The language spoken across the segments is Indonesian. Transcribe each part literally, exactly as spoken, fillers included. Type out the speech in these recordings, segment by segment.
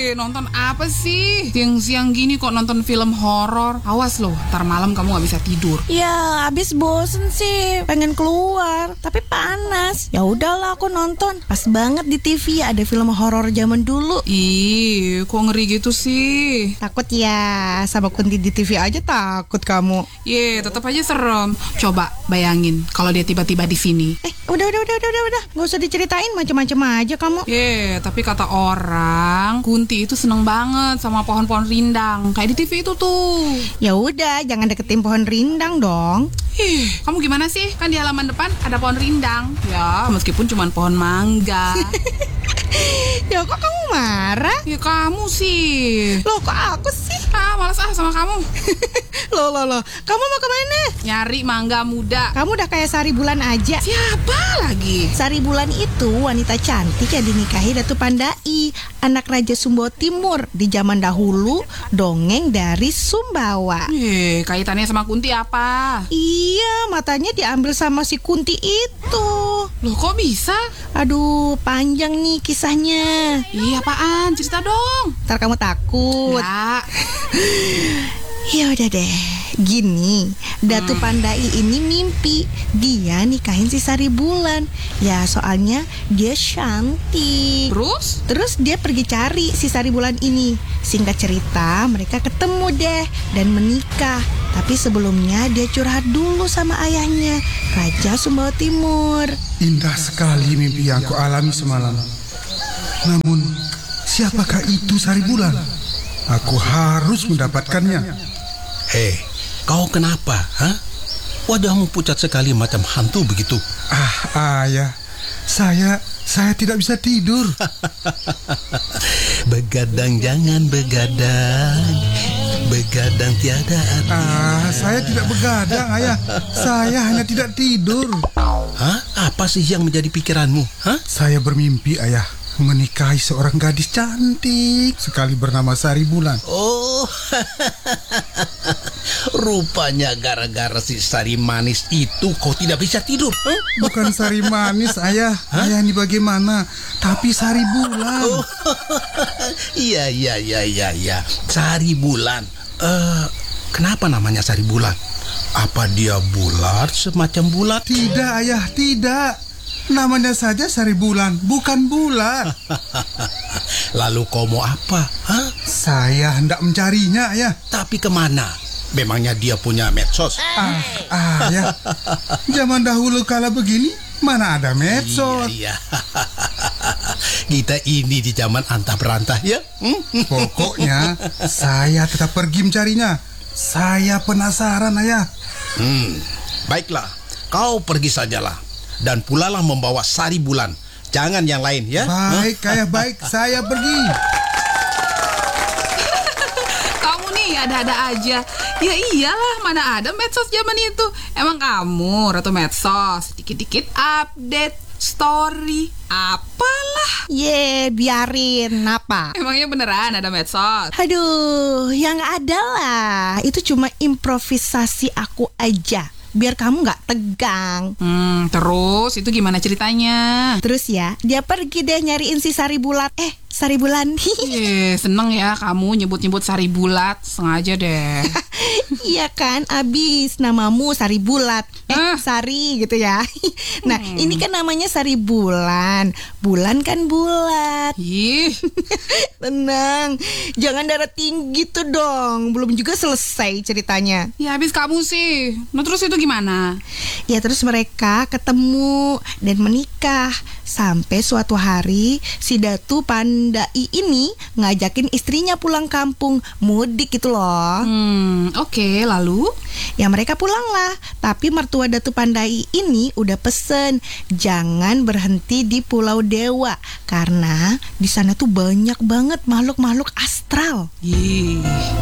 Ih, nonton apa sih? Siang-siang gini kok nonton film horor. Awas loh, ntar malam kamu gak bisa tidur. Ya, abis bosen sih, pengen keluar, tapi panas. Ya udahlah aku nonton. Pas banget di T V ada film horor zaman dulu. Ih, kok ngeri gitu sih? Takut ya, sama Kunti di T V aja takut kamu. Ye, tetap aja serem. Coba bayangin kalau dia tiba-tiba di sini. Eh, udah, udah, udah, udah, udah, nggak usah diceritain macam-macam aja kamu. Ye, tapi kata orang, Kunti itu seneng banget sama pohon-pohon rindang, kayak di T V itu tuh. Ya udah, jangan deketin pohon rindang dong. Ih, kamu gimana sih? Kan di halaman depan ada pohon rindang. Ya, meskipun cuma pohon mangga. Ya kok kamu marah? Ya kamu sih. Loh kok aku sih? Ah, malas ah sama kamu. Loh, loh, loh, kamu mau kemana? Nyari mangga muda. Kamu udah kayak Sari Bulan aja. Siapa lagi? Sari Bulan itu wanita cantik yang dinikahi Datu Pandai, anak Raja Sumbawa Timur di zaman dahulu. Dongeng dari Sumbawa. Eh, kaitannya sama Kunti apa? Iya, matanya diambil sama si Kunti itu. Loh, kok bisa? Aduh, panjang nih kisahnya. Iya, apaan? Cerita dong. Ntar kamu takut. Ya. Ya udah deh, gini, Datu Hmm. Pandai ini mimpi dia nikahin si Sari Bulan. Ya soalnya dia cantik. Terus? Terus dia pergi cari si Sari Bulan ini. Singkat cerita, mereka ketemu deh dan menikah. Tapi sebelumnya dia curhat dulu sama ayahnya, Raja Sumbawa Timur. Indah sekali mimpi yang aku alami semalam. Namun, siapakah itu Sari Bulan? Aku harus mendapatkannya. Hei, kau kenapa? Hah? Wajahmu pucat sekali macam hantu begitu. Ah, ayah, saya saya tidak bisa tidur. Begadang jangan begadang, begadang tiada arti. Ah, saya tidak begadang, ayah. Saya hanya tidak tidur. Hah? Apa sih yang menjadi pikiranmu? Hah? Saya bermimpi, ayah, menikahi seorang gadis cantik sekali bernama Sari Bulan. Oh, rupanya gara-gara si Sari manis itu kau tidak bisa tidur. Huh? Bukan Sari manis, ayah. Hah? Ayah ini bagaimana? Tapi Sari Bulan. Oh, iya, iya, iya, iya, iya. Sari Bulan. Eh, kenapa namanya Sari Bulan? Apa dia bulat semacam bulat? Tidak, ayah, tidak. Namanya saja Sari Bulan, bukan bulat. Lalu kau mau apa? Hah? Saya hendak mencarinya, ayah. Tapi kemana? Memangnya dia punya medsos? Ah, ayah. Zaman dahulu kala begini, mana ada medsos? Iya, iya. Kita ini di zaman antah berantah ya. Hmm? Pokoknya saya tetap pergi mencarinya. Saya penasaran, ayah. Hmm, baiklah, kau pergi sajalah. Dan pulalah membawa Sari Bulan. Jangan yang lain ya. Baik, ayah, baik. Saya pergi. Kamu nih ada-ada aja. Ya iyalah, mana ada medsos zaman itu. Emang kamu ratu medsos, dikit-dikit update story apalah. Ye, biarin, apa? Emangnya beneran ada medsos? Aduh, yang ada lah. Itu cuma improvisasi aku aja, biar kamu gak tegang. Hmm, terus itu gimana ceritanya? Terus ya, dia pergi deh nyariin si Sari Bulat. Eh, Sari Bulan. Eh, seneng ya kamu nyebut-nyebut Sari Bulat. Sengaja deh. Iya kan, abis namamu Sari Bulat. Eh, Ah. Sari gitu ya. Nah, ini kan namanya Sari Bulan. Bulan kan bulat. Ih, Tenang, jangan darah tinggi tuh dong. Belum juga selesai ceritanya. ya habis kamu sih. Nah terus itu gimana? Ya terus mereka ketemu dan menikah. Sampai suatu hari si Datu Pandai ini ngajakin istrinya pulang kampung, mudik gitu loh. Hmm, oke, lalu? Ya mereka pulanglah. Tapi mertua Datu Pandai ini udah pesen jangan berhenti di Pulau Dewa, karena di sana tuh banyak banget makhluk-makhluk astral. Ih.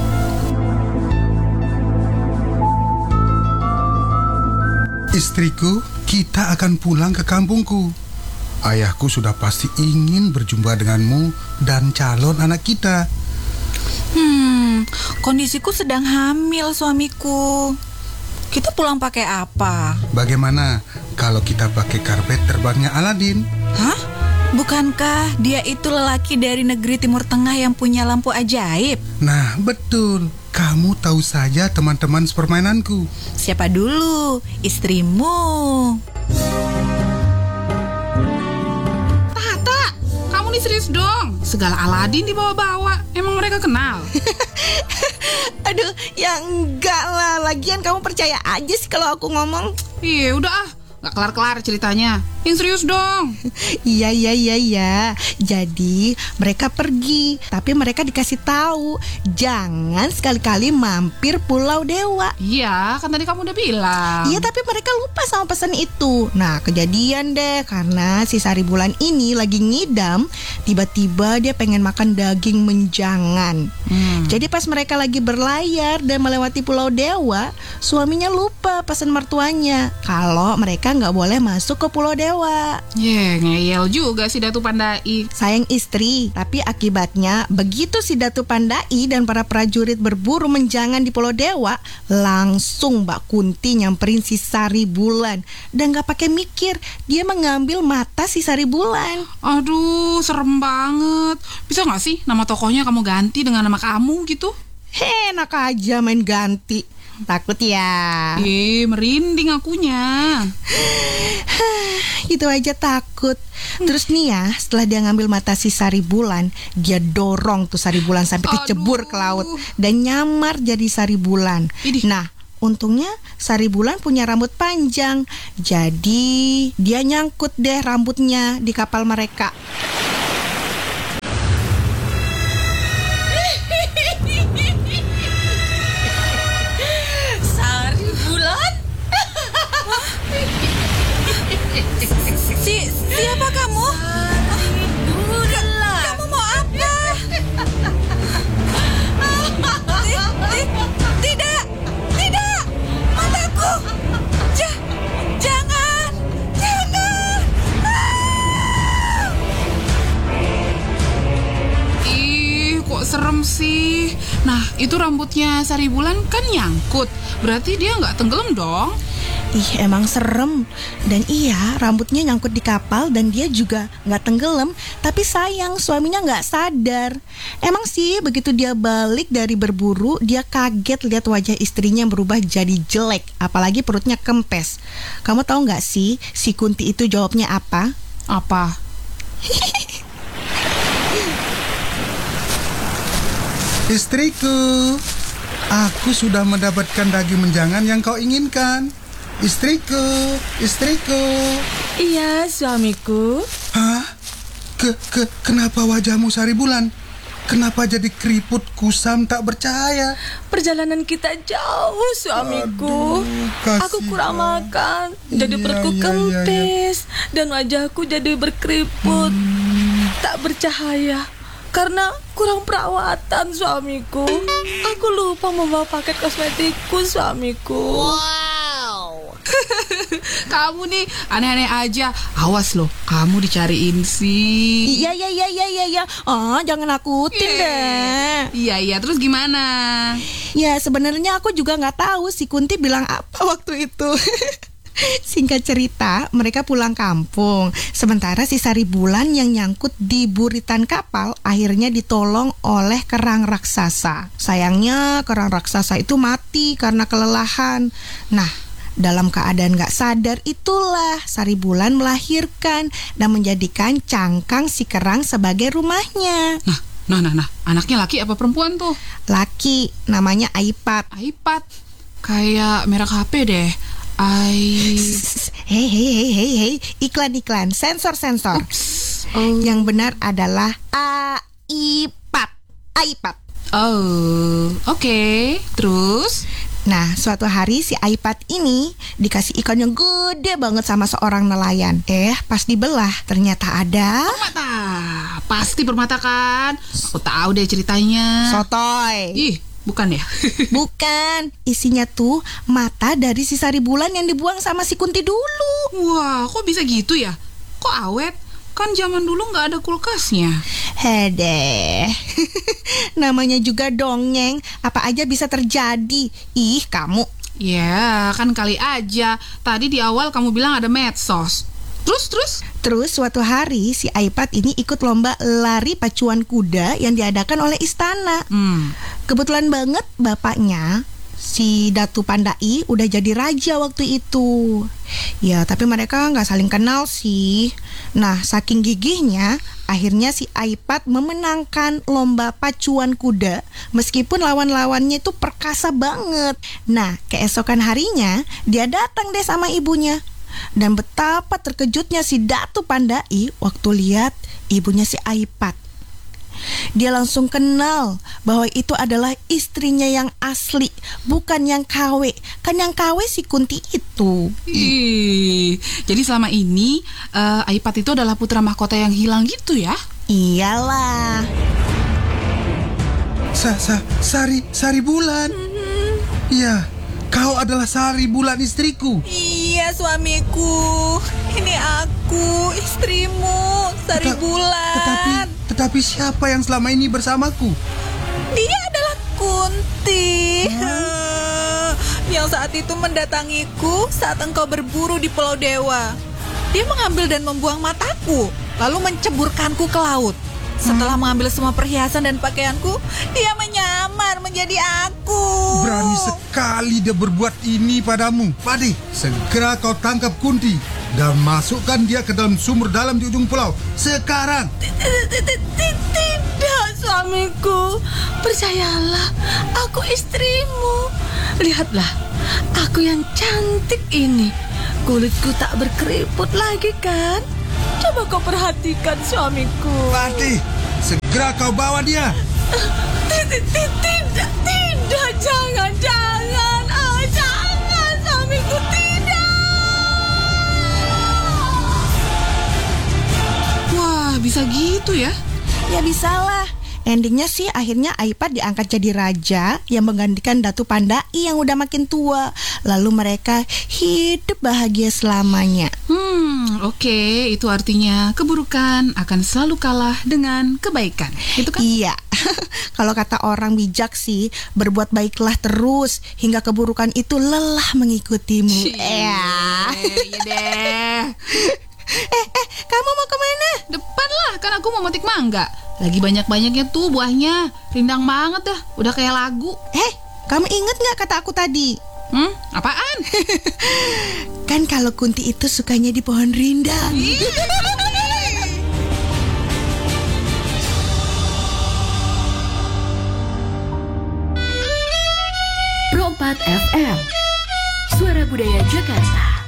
Istriku, kita akan pulang ke kampungku. Ayahku sudah pasti ingin berjumpa denganmu dan calon anak kita. Hmm, kondisiku sedang hamil suamiku. Kita pulang pakai apa? Bagaimana kalau kita pakai karpet terbangnya Aladin? Hah? Bukankah dia itu lelaki dari negeri Timur Tengah yang punya lampu ajaib? Nah, betul. Kamu tahu saja teman-teman sepermainanku. Siapa dulu? Istrimu. Tata, kamu nih serius dong. Segala Aladin dibawa-bawa. Emang mereka kenal? Aduh, ya enggak lah. Lagian kamu percaya aja sih kalau aku ngomong. Iya, udah ah. Gak kelar-kelar ceritanya. Yang serius dong. Iya, iya, iya, iya. Jadi mereka pergi, tapi mereka dikasih tahu jangan sekali-kali mampir Pulau Dewa. Iya, kan tadi kamu udah bilang. Iya, tapi mereka lupa sama pesan itu. Nah, kejadian deh karena si Saribulan ini lagi ngidam, tiba-tiba dia pengen makan daging menjangan. Hmm. Jadi pas mereka lagi berlayar dan melewati Pulau Dewa, suaminya lupa pesan mertuanya kalau mereka nggak boleh masuk ke Pulau Dewa. Ye, ngeyel juga si Datu Pandai. Sayang istri, tapi akibatnya begitu si Datu Pandai dan para prajurit berburu menjangan di Pulau Dewa, langsung Mbak Kunti nyamperin si Saribulan dan gak pakai mikir, dia mengambil mata si Saribulan. Aduh, serem banget. Bisa gak sih nama tokohnya kamu ganti dengan nama kamu gitu? He, enak aja main ganti. Takut ya? Eh, merinding akunya. Itu aja takut. Terus nih ya, setelah dia ngambil mata si Saribulan, dia dorong tuh Saribulan sampai kecebur ke laut dan nyamar jadi Saribulan. Idih. Nah, untungnya Saribulan punya rambut panjang, jadi dia nyangkut deh rambutnya di kapal mereka. Si, siapa kamu? Ka- Kamu mau apa? Ti- ti- Tidak, tidak, mataku. Ja- jangan, jangan. Ah! Ih, kok serem sih. Nah, itu rambutnya Saribulan kan nyangkut. Berarti dia nggak tenggelam dong. Ih, emang serem. Dan iya, rambutnya nyangkut di kapal dan dia juga nggak tenggelam. Tapi sayang, suaminya nggak sadar. Emang sih, begitu dia balik dari berburu, dia kaget lihat wajah istrinya yang berubah jadi jelek. Apalagi perutnya kempes. Kamu tahu nggak sih, si Kunti itu jawabnya apa? Apa? Istriku, aku sudah mendapatkan daging menjangan yang kau inginkan. Istriku, istriku. Iya, suamiku. Hah? Ke, ke, kenapa wajahmu Saribulan? Kenapa jadi keriput kusam tak bercahaya? Perjalanan kita jauh, suamiku. Aduh, Aku kurang kasihan. makan, jadi Iya, perutku iya, iya, kempes dan wajahku jadi berkeriput, Hmm. tak bercahaya. Karena kurang perawatan, suamiku. Aku lupa membawa paket kosmetikku, suamiku. Kamu nih aneh-aneh aja. Awas loh, kamu dicariin sih. Iya, iya, iya, iya, iya, iya. Oh, jangan nakutin deh. Iya, iya. Terus gimana? Ya, sebenarnya aku juga nggak tahu si Kunti bilang apa waktu itu. Singkat cerita, mereka pulang kampung. Sementara si Saribulan yang nyangkut di buritan kapal akhirnya ditolong oleh kerang raksasa. Sayangnya kerang raksasa itu mati karena kelelahan. Nah, dalam keadaan gak sadar itulah Saribulan melahirkan dan menjadikan cangkang si kerang sebagai rumahnya. Nah, nah, nah, nah. Anaknya laki apa perempuan tuh? Laki, namanya Aipat. iPad. Kayak merek H P deh. I... Hei, hei, hei, hei, hei. Iklan-iklan, sensor-sensor. Oh. Yang benar adalah Aipat. Aipat. Oh, oke. Terus? Nah, suatu hari si Aipat ini dikasih ikan yang gede banget sama seorang nelayan. Eh, pas dibelah ternyata ada Permata. Pasti permata kan? Aku tahu deh ceritanya. sotoy. Ih, bukan ya? Bukan, isinya tuh mata dari si Saribulan yang dibuang sama si Kunti dulu. Wah, kok bisa gitu ya? Kok awet? Kan zaman dulu nggak ada kulkasnya. Hede, namanya juga dongeng, apa aja bisa terjadi. Ih, kamu. Ya, kan kali aja. Tadi di awal kamu bilang ada medsos. Terus, terus? Terus suatu hari si Aipat ini ikut lomba lari pacuan kuda yang diadakan oleh istana. Hmm. Kebetulan banget bapaknya, si Datu Pandai, udah jadi raja waktu itu. Ya, tapi mereka nggak saling kenal sih. Nah, saking gigihnya, akhirnya si Aipat memenangkan lomba pacuan kuda meskipun lawan-lawannya itu perkasa banget. Nah, keesokan harinya dia datang deh sama ibunya. Dan betapa terkejutnya si Datu Pandai waktu lihat ibunya si Aipat. Dia langsung kenal bahwa itu adalah istrinya yang asli, bukan yang K W. Kan yang K W si Kunti itu. Ih, jadi selama ini uh, Aipat itu adalah putra mahkota yang hilang gitu ya? Iyalah. Sa, sa, Sari, Sari Bulan. Iya, kau adalah Sari Bulan istriku. Iya suamiku, ini aku, istrimu, Sari Teta- Bulan. Tetapi, tetapi siapa yang selama ini bersamaku? Dia adalah Kunti. Yang saat itu mendatangiku saat engkau berburu di Pulau Dewa. Dia mengambil dan membuang mataku, lalu menceburkanku ke laut. Setelah mengambil semua perhiasan dan pakaianku, dia menyamar menjadi aku. Berani sekali dia berbuat ini padamu. Padi, segera kau tangkap Kunti dan masukkan dia ke dalam sumur dalam di ujung pulau. Sekarang. Tidak, suamiku. Percayalah, aku istrimu. Lihatlah, aku yang cantik ini. Kulitku tak berkeriput lagi kan? Coba kau perhatikan suamiku. Padi, segera kau bawa dia. Tidak, tidak, tidak, jangan, jangan, oh, jangan, suamiku, tidak. Wah, bisa gitu ya? Ya bisalah. Endingnya sih akhirnya Aipat diangkat jadi raja yang menggantikan Datu Pandai yang udah makin tua. Lalu mereka hidup bahagia selamanya. Hmm, oke, itu artinya keburukan akan selalu kalah dengan kebaikan. Itu kan? Iya. Kalau kata orang bijak sih, berbuat baiklah terus hingga keburukan itu lelah mengikutimu. Cie, Ya. iya deh. Eh, eh, kamu mau kemana? Depan lah, kan aku mau metik mangga. Lagi banyak-banyaknya tuh buahnya. Rindang banget dah, udah kayak lagu. Eh, kamu inget gak kata aku tadi? Hmm, apaan? Kan kalau Kunti itu sukanya di pohon rindang. Pro empat F M, Suara Budaya Jakarta.